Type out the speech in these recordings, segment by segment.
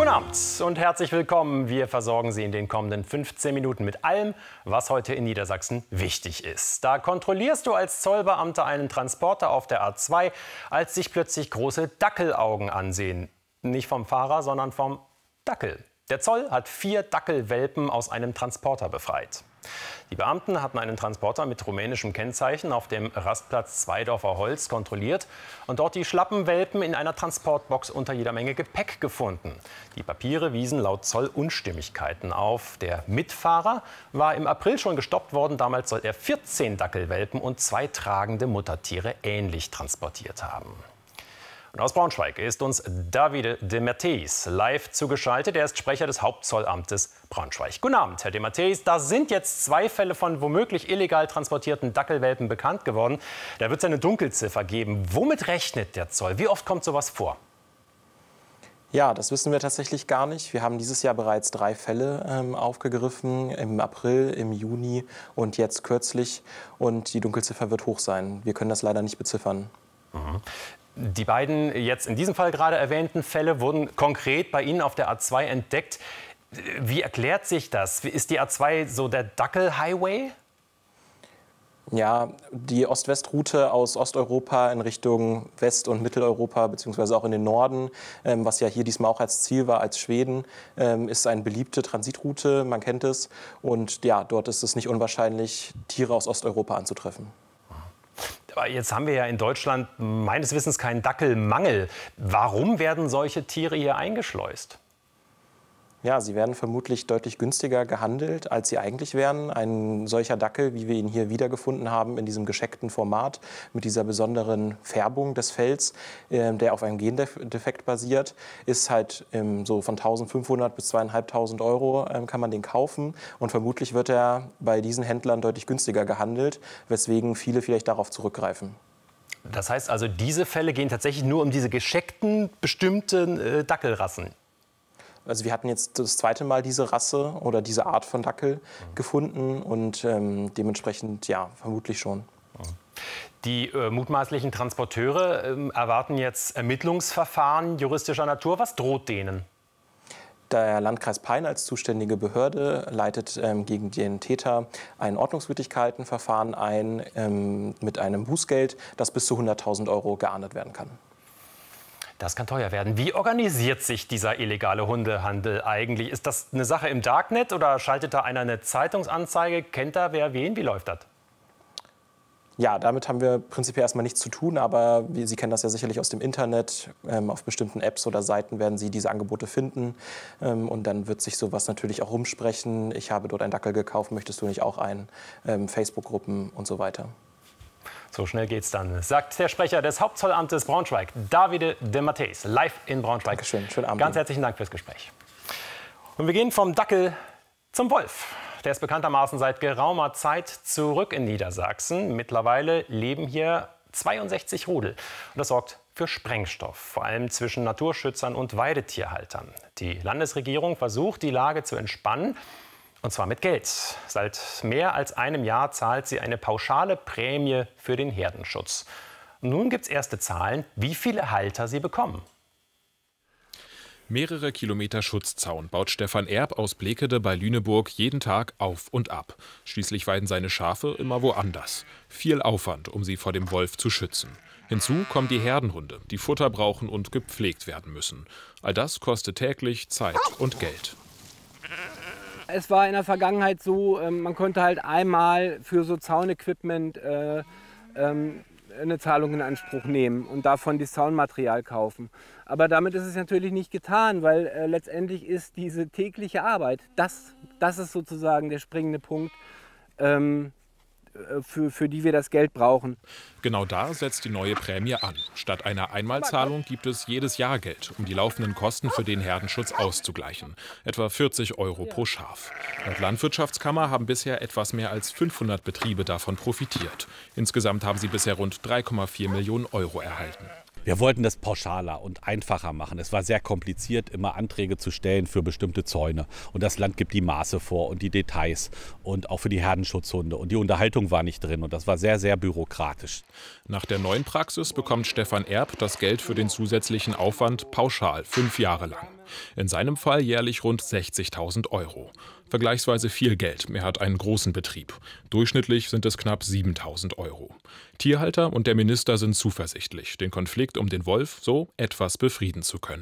Guten Abend und herzlich willkommen. Wir versorgen Sie in den kommenden 15 Minuten mit allem, was heute in Niedersachsen wichtig ist. Da kontrollierst du als Zollbeamter einen Transporter auf der A2, als sich plötzlich große Dackelaugen ansehen. Nicht vom Fahrer, sondern vom Dackel. Der Zoll hat 4 Dackelwelpen aus einem Transporter befreit. Die Beamten hatten einen Transporter mit rumänischem Kennzeichen auf dem Rastplatz Zweidorfer Holz kontrolliert und dort die Schlappenwelpen in einer Transportbox unter jeder Menge Gepäck gefunden. Die Papiere wiesen laut Zoll Unstimmigkeiten auf. Der Mitfahrer war im April schon gestoppt worden. Damals soll er 14 Dackelwelpen und 2 tragende Muttertiere ähnlich transportiert haben. Und aus Braunschweig ist uns Davide de Matteis live zugeschaltet. Er ist Sprecher des Hauptzollamtes Braunschweig. Guten Abend, Herr de Matteis. Da sind jetzt 2 Fälle von womöglich illegal transportierten Dackelwelpen bekannt geworden. Da wird es eine Dunkelziffer geben. Womit rechnet der Zoll? Wie oft kommt sowas vor? Ja, das wissen wir tatsächlich gar nicht. Wir haben dieses Jahr bereits 3 Fälle aufgegriffen, im April, im Juni und jetzt kürzlich. Und die Dunkelziffer wird hoch sein. Wir können das leider nicht beziffern. Mhm. Die beiden jetzt in diesem Fall gerade erwähnten Fälle wurden konkret bei Ihnen auf der A2 entdeckt. Wie erklärt sich das? Ist die A2 so der Dackel-Highway? Ja, die Ost-West-Route aus Osteuropa in Richtung West- und Mitteleuropa beziehungsweise auch in den Norden, was ja hier diesmal auch als Ziel war, als Schweden, ist eine beliebte Transitroute, man kennt es. Und ja, dort ist es nicht unwahrscheinlich, Tiere aus Osteuropa anzutreffen. Aber jetzt haben wir ja in Deutschland meines Wissens keinen Dackelmangel. Warum werden solche Tiere hier eingeschleust? Ja, sie werden vermutlich deutlich günstiger gehandelt, als sie eigentlich wären. Ein solcher Dackel, wie wir ihn hier wiedergefunden haben, in diesem gescheckten Format, mit dieser besonderen Färbung des Fells, der auf einem Gendefekt basiert, ist halt so von 1.500 bis 2.500 Euro kann man den kaufen. Und vermutlich wird er bei diesen Händlern deutlich günstiger gehandelt, weswegen viele vielleicht darauf zurückgreifen. Das heißt also, diese Fälle gehen tatsächlich nur um diese gescheckten, bestimmten Dackelrassen? Also wir hatten jetzt das 2. Mal diese Rasse oder diese Art von Dackel gefunden und dementsprechend ja, vermutlich schon. Die mutmaßlichen Transporteure erwarten jetzt Ermittlungsverfahren juristischer Natur. Was droht denen? Der Landkreis Peine als zuständige Behörde leitet gegen den Täter ein Ordnungswidrigkeitenverfahren ein mit einem Bußgeld, das bis zu 100.000 Euro geahndet werden kann. Das kann teuer werden. Wie organisiert sich dieser illegale Hundehandel eigentlich? Ist das eine Sache im Darknet oder schaltet da einer eine Zeitungsanzeige? Kennt da wer wen? Wie läuft das? Ja, damit haben wir prinzipiell erstmal nichts zu tun, aber Sie kennen das ja sicherlich aus dem Internet. Auf bestimmten Apps oder Seiten werden Sie diese Angebote finden. Und dann wird sich sowas natürlich auch rumsprechen. Ich habe dort einen Dackel gekauft, möchtest du nicht auch einen? Facebook-Gruppen und so weiter. So schnell geht's dann, sagt der Sprecher des Hauptzollamtes Braunschweig, Davide de Matteis, live in Braunschweig. Dankeschön, schönen Abend. Ganz herzlichen Dank fürs Gespräch. Und wir gehen vom Dackel zum Wolf. Der ist bekanntermaßen seit geraumer Zeit zurück in Niedersachsen. Mittlerweile leben hier 62 Rudel. Und das sorgt für Sprengstoff, vor allem zwischen Naturschützern und Weidetierhaltern. Die Landesregierung versucht, die Lage zu entspannen. Und zwar mit Geld. Seit mehr als einem Jahr zahlt sie eine pauschale Prämie für den Herdenschutz. Und nun gibt es erste Zahlen, wie viele Halter sie bekommen. Mehrere Kilometer Schutzzaun baut Stefan Erb aus Blekede bei Lüneburg jeden Tag auf und ab. Schließlich weiden seine Schafe immer woanders. Viel Aufwand, um sie vor dem Wolf zu schützen. Hinzu kommen die Herdenhunde, die Futter brauchen und gepflegt werden müssen. All das kostet täglich Zeit und Geld. Es war in der Vergangenheit so, man konnte halt einmal für so Zaunequipment eine Zahlung in Anspruch nehmen und davon das Zaunmaterial kaufen. Aber damit ist es natürlich nicht getan, weil letztendlich ist diese tägliche Arbeit, das ist sozusagen der springende Punkt, für die wir das Geld brauchen. Genau da setzt die neue Prämie an. Statt einer Einmalzahlung gibt es jedes Jahr Geld, um die laufenden Kosten für den Herdenschutz auszugleichen. Etwa 40 Euro pro Schaf. Laut Landwirtschaftskammer haben bisher etwas mehr als 500 Betriebe davon profitiert. Insgesamt haben sie bisher rund 3,4 Millionen Euro erhalten. Wir wollten das pauschaler und einfacher machen. Es war sehr kompliziert, immer Anträge zu stellen für bestimmte Zäune. Und das Land gibt die Maße vor und die Details und auch für die Herdenschutzhunde. Und die Unterhaltung war nicht drin und das war sehr, sehr bürokratisch. Nach der neuen Praxis bekommt Stefan Erb das Geld für den zusätzlichen Aufwand pauschal 5 Jahre lang. In seinem Fall jährlich rund 60.000 €. Vergleichsweise viel Geld. Er hat einen großen Betrieb. Durchschnittlich sind es knapp 7.000 €. Tierhalter und der Minister sind zuversichtlich, den Konflikt um den Wolf so etwas befrieden zu können.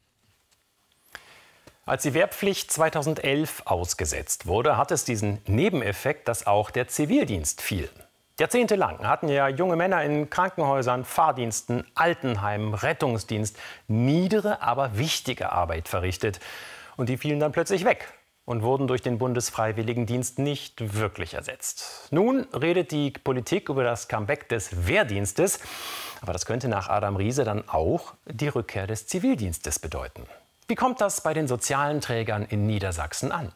Als die Wehrpflicht 2011 ausgesetzt wurde, hat es diesen Nebeneffekt, dass auch der Zivildienst fiel. Jahrzehntelang hatten ja junge Männer in Krankenhäusern, Fahrdiensten, Altenheimen, Rettungsdienst niedere, aber wichtige Arbeit verrichtet. Und die fielen dann plötzlich weg und wurden durch den Bundesfreiwilligendienst nicht wirklich ersetzt. Nun redet die Politik über das Comeback des Wehrdienstes. Aber das könnte nach Adam Riese dann auch die Rückkehr des Zivildienstes bedeuten. Wie kommt das bei den sozialen Trägern in Niedersachsen an?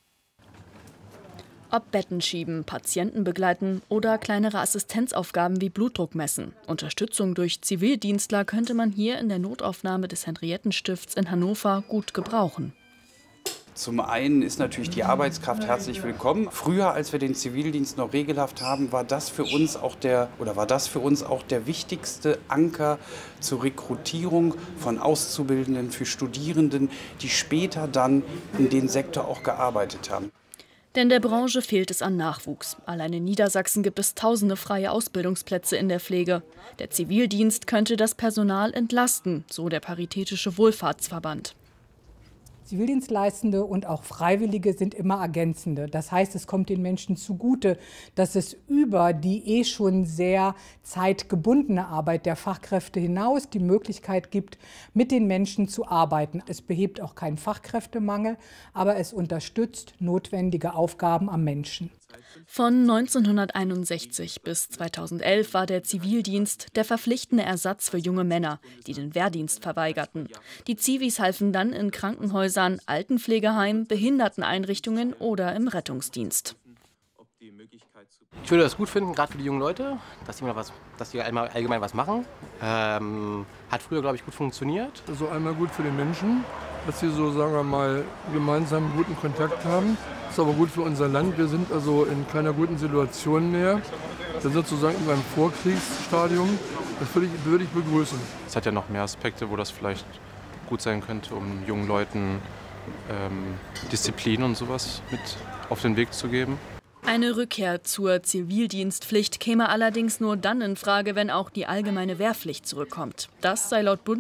Ob Betten schieben, Patienten begleiten oder kleinere Assistenzaufgaben wie Blutdruck messen. Unterstützung durch Zivildienstler könnte man hier in der Notaufnahme des Henriettenstifts in Hannover gut gebrauchen. Zum einen ist natürlich die Arbeitskraft herzlich willkommen. Früher, als wir den Zivildienst noch regelhaft haben, war das für uns auch der wichtigste Anker zur Rekrutierung von Auszubildenden für Studierenden, die später dann in den Sektor auch gearbeitet haben. Denn der Branche fehlt es an Nachwuchs. Allein in Niedersachsen gibt es tausende freie Ausbildungsplätze in der Pflege. Der Zivildienst könnte das Personal entlasten, so der Paritätische Wohlfahrtsverband. Zivildienstleistende und auch Freiwillige sind immer ergänzende. Das heißt, es kommt den Menschen zugute, dass es über die schon sehr zeitgebundene Arbeit der Fachkräfte hinaus die Möglichkeit gibt, mit den Menschen zu arbeiten. Es behebt auch keinen Fachkräftemangel, aber es unterstützt notwendige Aufgaben am Menschen. Von 1961 bis 2011 war der Zivildienst der verpflichtende Ersatz für junge Männer, die den Wehrdienst verweigerten. Die Zivis halfen dann in Krankenhäusern, Altenpflegeheimen, Behinderteneinrichtungen oder im Rettungsdienst. Ich würde das gut finden, gerade für die jungen Leute, dass die allgemein was machen. Hat früher, glaube ich, gut funktioniert. Also einmal gut für den Menschen, dass sie so, sagen wir mal, gemeinsam guten Kontakt haben. Das ist aber gut für unser Land. Wir sind also in keiner guten Situation mehr. Wir sind sozusagen in einem Vorkriegsstadium. Das würde ich begrüßen. Es hat ja noch mehr Aspekte, wo das vielleicht gut sein könnte, um jungen Leuten Disziplin und sowas mit auf den Weg zu geben. Eine Rückkehr zur Zivildienstpflicht käme allerdings nur dann in Frage, wenn auch die allgemeine Wehrpflicht zurückkommt. Das sei laut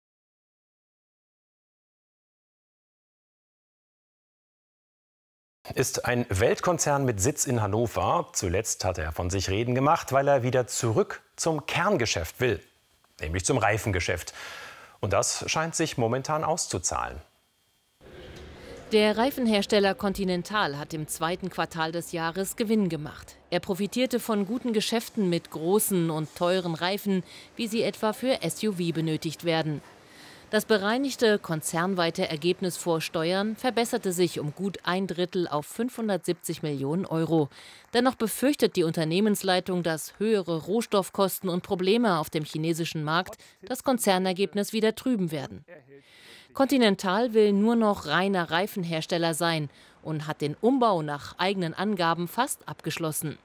Ist ein Weltkonzern mit Sitz in Hannover. Zuletzt hat er von sich reden gemacht, weil er wieder zurück zum Kerngeschäft will, nämlich zum Reifengeschäft. Und das scheint sich momentan auszuzahlen. Der Reifenhersteller Continental hat im zweiten Quartal des Jahres Gewinn gemacht. Er profitierte von guten Geschäften mit großen und teuren Reifen, wie sie etwa für SUV benötigt werden. Das bereinigte konzernweite Ergebnis vor Steuern verbesserte sich um gut 1/3 auf 570 Millionen €. Dennoch befürchtet die Unternehmensleitung, dass höhere Rohstoffkosten und Probleme auf dem chinesischen Markt das Konzernergebnis wieder trüben werden. Continental will nur noch reiner Reifenhersteller sein und hat den Umbau nach eigenen Angaben fast abgeschlossen.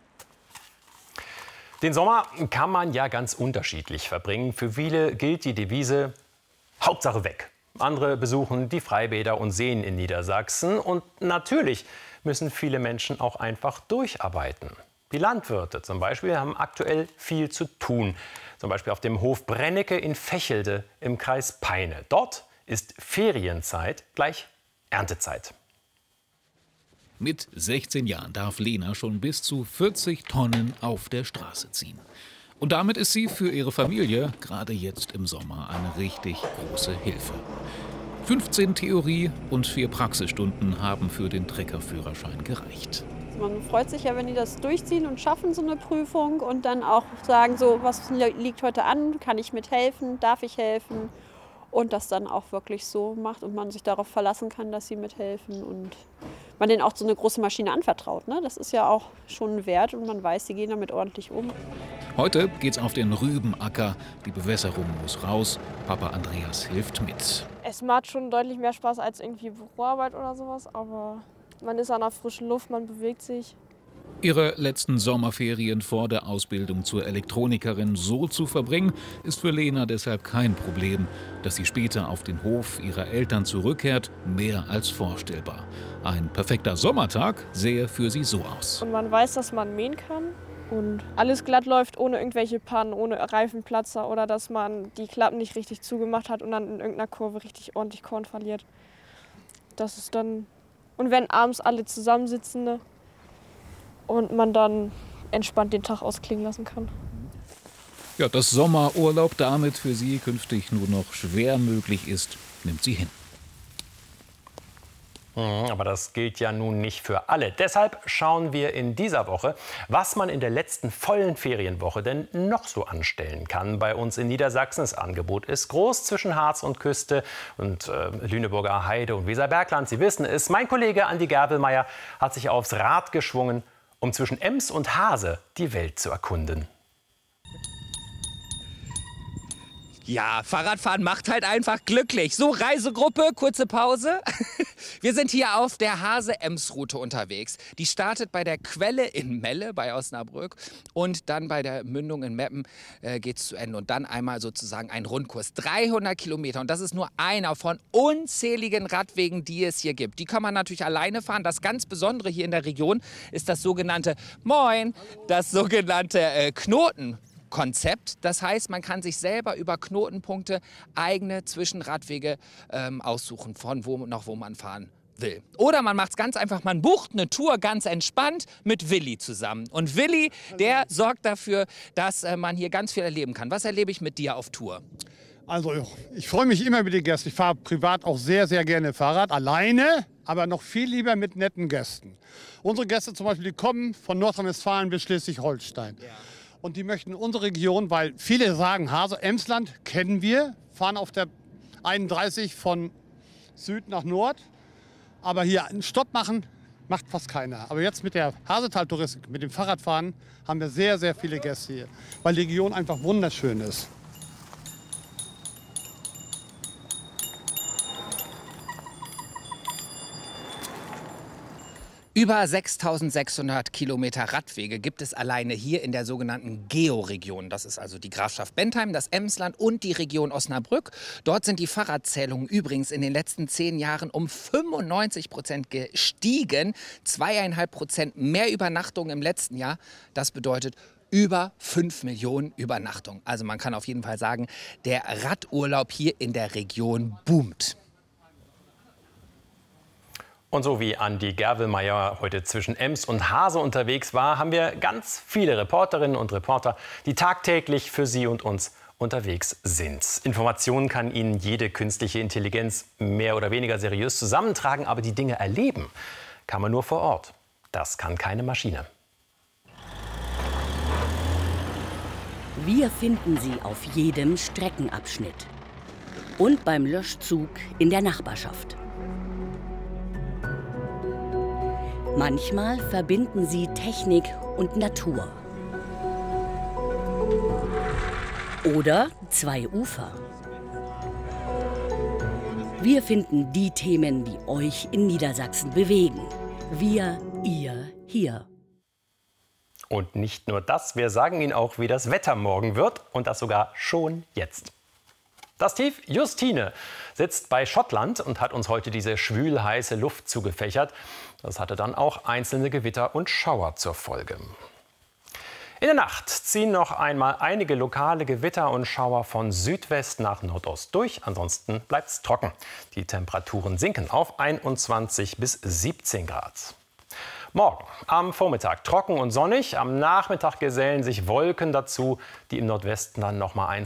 Den Sommer kann man ja ganz unterschiedlich verbringen. Für viele gilt die Devise Hauptsache weg. Andere besuchen die Freibäder und Seen in Niedersachsen. Und natürlich müssen viele Menschen auch einfach durcharbeiten. Die Landwirte zum Beispiel haben aktuell viel zu tun. Zum Beispiel auf dem Hof Brennecke in Vechelde im Kreis Peine. Dort ist Ferienzeit gleich Erntezeit. Mit 16 Jahren darf Lena schon bis zu 40 Tonnen auf der Straße ziehen. Und damit ist sie für ihre Familie gerade jetzt im Sommer eine richtig große Hilfe. 15 Theorie- und 4 Praxisstunden haben für den Treckerführerschein gereicht. Man freut sich ja, wenn die das durchziehen und schaffen, so eine Prüfung. Und dann auch sagen, so, was liegt heute an, kann ich mithelfen, darf ich helfen? Und das dann auch wirklich so macht und man sich darauf verlassen kann, dass sie mithelfen. Und man denen auch so eine große Maschine anvertraut. Ne? Das ist ja auch schon ein Wert und man weiß, die gehen damit ordentlich um. Heute geht's auf den Rübenacker. Die Bewässerung muss raus. Papa Andreas hilft mit. Es macht schon deutlich mehr Spaß als irgendwie Büroarbeit oder sowas, aber man ist an der frischen Luft, man bewegt sich. Ihre letzten Sommerferien vor der Ausbildung zur Elektronikerin so zu verbringen, ist für Lena deshalb kein Problem. Dass sie später auf den Hof ihrer Eltern zurückkehrt, mehr als vorstellbar. Ein perfekter Sommertag sähe für sie so aus. Und man weiß, dass man mähen kann und alles glatt läuft, ohne irgendwelche Pannen, ohne Reifenplatzer oder dass man die Klappen nicht richtig zugemacht hat und dann in irgendeiner Kurve richtig ordentlich Korn verliert. Das ist dann... Und wenn abends alle zusammensitzen, ne? Und man dann entspannt den Tag ausklingen lassen kann. Ja, dass Sommerurlaub damit für sie künftig nur noch schwer möglich ist, nimmt sie hin. Aber das gilt ja nun nicht für alle. Deshalb schauen wir in dieser Woche, was man in der letzten vollen Ferienwoche denn noch so anstellen kann. Bei uns in Niedersachsen, das Angebot ist groß zwischen Harz und Küste und Lüneburger Heide und Weserbergland. Sie wissen es, mein Kollege Andi Gerbelmeier hat sich aufs Rad geschwungen, um zwischen Ems und Hase die Welt zu erkunden. Ja, Fahrradfahren macht halt einfach glücklich. So, Reisegruppe, kurze Pause. Wir sind hier auf der Hase-Ems-Route unterwegs. Die startet bei der Quelle in Melle bei Osnabrück und dann bei der Mündung in Meppen geht es zu Ende. Und dann einmal sozusagen ein Rundkurs. 300 Kilometer und das ist nur einer von unzähligen Radwegen, die es hier gibt. Die kann man natürlich alleine fahren. Das ganz Besondere hier in der Region ist das sogenannte das sogenannte Knotenkonzept. Das heißt, man kann sich selber über Knotenpunkte eigene Zwischenradwege aussuchen, von wo nach wo man fahren will. Oder man macht es ganz einfach, man bucht eine Tour ganz entspannt mit Willi zusammen. Und Willi, der sorgt dafür, dass man hier ganz viel erleben kann. Was erlebe ich mit dir auf Tour? Also ich freue mich immer mit den Gästen. Ich fahre privat auch sehr, sehr gerne Fahrrad, alleine, aber noch viel lieber mit netten Gästen. Unsere Gäste zum Beispiel, die kommen von Nordrhein-Westfalen bis Schleswig-Holstein. Ja. Und die möchten unsere Region, weil viele sagen, Hase-Emsland kennen wir, fahren auf der 31 von Süd nach Nord. Aber hier einen Stopp machen, macht fast keiner. Aber jetzt mit der Hasetal-Touristik, mit dem Fahrradfahren, haben wir sehr, sehr viele Gäste hier, weil die Region einfach wunderschön ist. Über 6.600 Kilometer Radwege gibt es alleine hier in der sogenannten Geo-Region. Das ist also die Grafschaft Bentheim, das Emsland und die Region Osnabrück. Dort sind die Fahrradzählungen übrigens in den letzten 10 Jahren um 95% gestiegen. 2,5% mehr Übernachtungen im letzten Jahr. Das bedeutet über 5 Millionen Übernachtungen. Also man kann auf jeden Fall sagen, der Radurlaub hier in der Region boomt. Und so wie Andi Gerbelmeier heute zwischen Ems und Hase unterwegs war, haben wir ganz viele Reporterinnen und Reporter, die tagtäglich für Sie und uns unterwegs sind. Informationen kann Ihnen jede künstliche Intelligenz mehr oder weniger seriös zusammentragen, aber die Dinge erleben kann man nur vor Ort. Das kann keine Maschine. Wir finden sie auf jedem Streckenabschnitt und beim Löschzug in der Nachbarschaft. Manchmal verbinden sie Technik und Natur. Oder 2 Ufer. Wir finden die Themen, die euch in Niedersachsen bewegen. Wir, ihr, hier. Und nicht nur das, wir sagen Ihnen auch, wie das Wetter morgen wird. Und das sogar schon jetzt. Das Tief Justine sitzt bei Schottland und hat uns heute diese schwülheiße Luft zugefächert. Das hatte dann auch einzelne Gewitter und Schauer zur Folge. In der Nacht ziehen noch einmal einige lokale Gewitter und Schauer von Südwest nach Nordost durch. Ansonsten bleibt es trocken. Die Temperaturen sinken auf 21 bis 17 Grad. Morgen am Vormittag trocken und sonnig. Am Nachmittag gesellen sich Wolken dazu, die im Nordwesten dann noch mal